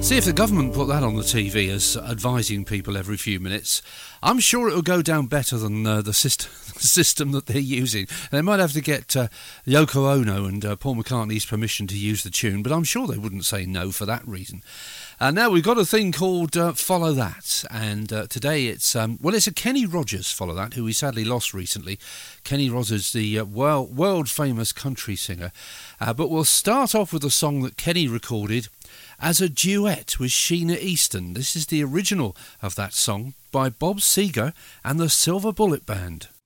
See, if the government put that on the TV as advising people every few minutes, I'm sure it'll go down better than the system that they're using. They might have to get Yoko Ono and Paul McCartney's permission to use the tune, but I'm sure they wouldn't say no for that reason. Now we've got a thing called Follow That, and today it's a Kenny Rogers Follow That, who we sadly lost recently. Kenny Rogers, the world-famous country singer. But we'll start off with a song that Kenny recorded as a duet with Sheena Easton. This is the original of that song by Bob Seger and the Silver Bullet Band.